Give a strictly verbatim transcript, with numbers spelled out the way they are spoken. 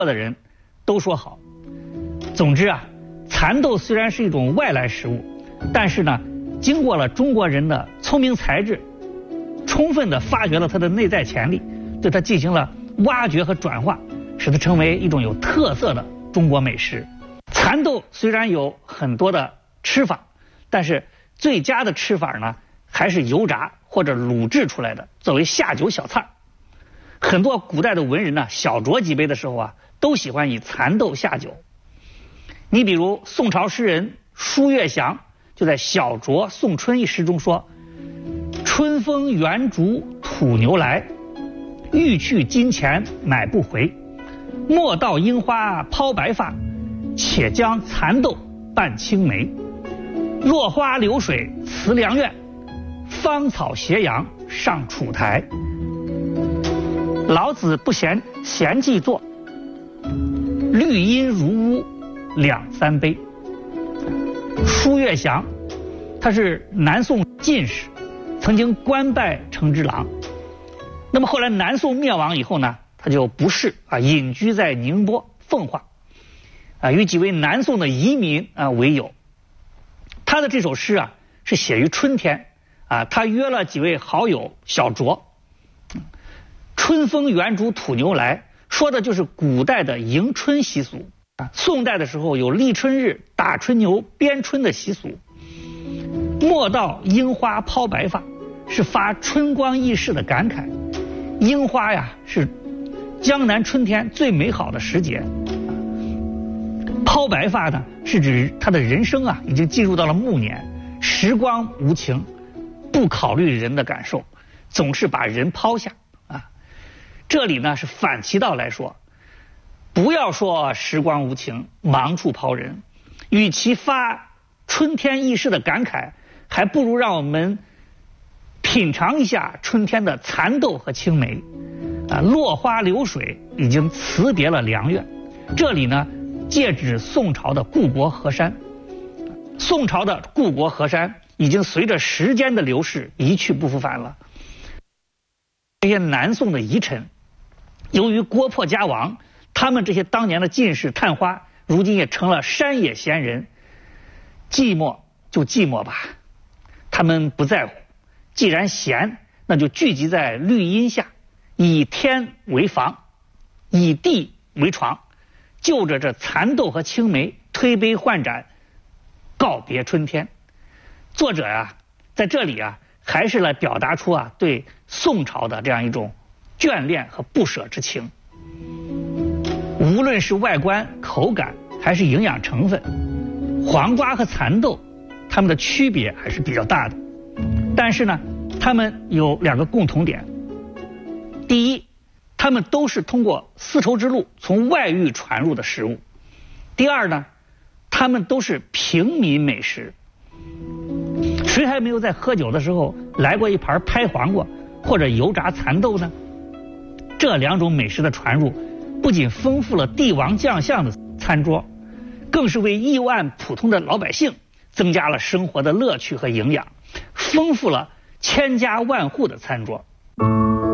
的人都说好。总之啊，蚕豆虽然是一种外来食物，但是呢，经过了中国人的聪明才智，充分的发掘了它的内在潜力，对它进行了挖掘和转化，使它成为一种有特色的中国美食。蚕豆虽然有很多的吃法，但是最佳的吃法呢，还是油炸或者卤制出来的，作为下酒小菜。很多古代的文人呢，小酌几杯的时候啊，都喜欢以蚕豆下酒。你比如宋朝诗人舒月祥就在《小酌送春》一诗中说：“春风圆竹吐牛来，欲去金钱买不回。莫道樱花抛白发，且将蚕豆拌青梅。落花流水辞良院，芳草斜阳上楚台。老子不嫌闲计作，绿阴如屋两三杯。”舒月祥他是南宋进士，曾经官拜承之郎。那么后来南宋灭亡以后呢，他就不仕啊，隐居在宁波奉化啊，与几位南宋的移民啊为友。他的这首诗啊是写于春天啊，他约了几位好友小酌。春风圆竹吐牛来，说的就是古代的迎春习俗。宋代的时候有立春日打春牛鞭春的习俗。莫道樱花抛白发，是发春光易逝的感慨。樱花呀是江南春天最美好的时节，抛白发呢是指他的人生啊已经进入到了暮年，时光无情，不考虑人的感受，总是把人抛下啊。这里呢是反其道来说，不要说时光无情，忙处抛人，与其发春天易逝的感慨，还不如让我们品尝一下春天的蚕豆和青梅啊。落花流水已经辞别了良院，这里呢借指宋朝的故国河山。宋朝的故国河山已经随着时间的流逝一去不复返了。这些南宋的遗臣，由于国破家亡，他们这些当年的进士探花，如今也成了山野闲人。寂寞就寂寞吧，他们不在乎。既然闲，那就聚集在绿荫下，以天为房，以地为床，就着这蚕豆和青梅，推杯换盏，告别春天。作者呀，在这里啊，还是来表达出啊对宋朝的这样一种眷恋和不舍之情。无论是外观、口感，还是营养成分，黄瓜和蚕豆它们的区别还是比较大的。但是呢，它们有两个共同点。第一，它们都是通过丝绸之路从外域传入的食物。第二呢，它们都是平民美食。谁还没有在喝酒的时候来过一盘拍黄瓜或者油炸蚕豆呢？这两种美食的传入，不仅丰富了帝王将相的餐桌，更是为亿万普通的老百姓增加了生活的乐趣和营养，丰富了千家万户的餐桌。